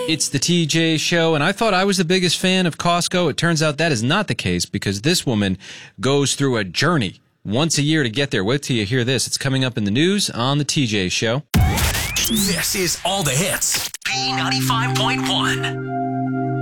It's the TJ Show, and I thought I was the biggest fan of Costco. It turns out that is not the case because this woman goes through a journey once a year to get there. Wait till you hear this. It's coming up in the news on the TJ Show. This is All the Hits. B95.1.